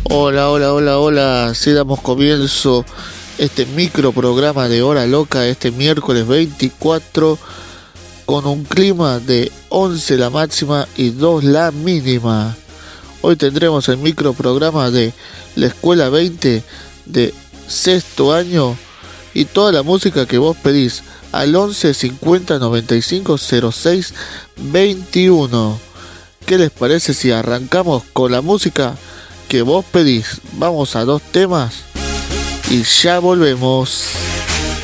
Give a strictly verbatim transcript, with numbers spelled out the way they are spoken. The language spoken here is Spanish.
Hola, hola, hola, hola. Sí, damos comienzo este micro programa de Hora Loca este miércoles veinticuatro con un clima de once la máxima y dos la mínima. Hoy tendremos el micro programa de la Escuela veinte de sexto año y toda la música que vos pedís al once cincuenta noventa y cinco cero seis veintiuno. ¿Qué les parece si arrancamos con la música que vos pedís? Vamos a dos temas y ya volvemos.